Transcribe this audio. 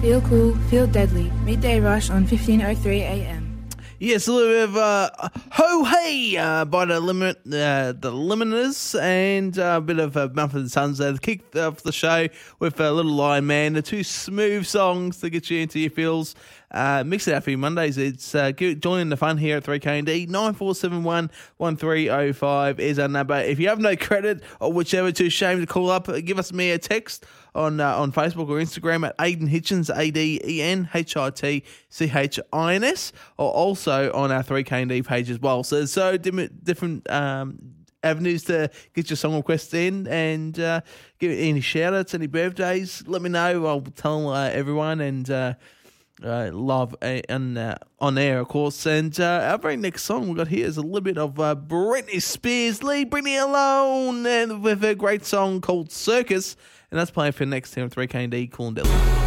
Feel cool, feel deadly. Midday Rush on 15:03 a.m. Yes, a little bit of Ho Hey by the Limiters, and a bit of Mumford & Sons there to kick off the show with Little Lion Man, the two smooth songs to get you into your feels. Mix it out for you Mondays. It's joining the fun here at 3KND. 9471 1305 is our number. If you have no credit or whichever, too ashamed to call up, give us a text on Facebook or Instagram at Aiden Hitchins, ADEN HITCHINS, or also on our 3KND page as well. So there's different avenues to get your song requests in, and give any shout outs, any birthdays, let me know. I'll tell everyone, and love on air, of course. And our very next song we got here is a little bit of Britney Spears. Leave Britney alone, and with a great song called Circus, and that's playing for next time 3KND Coolangatta.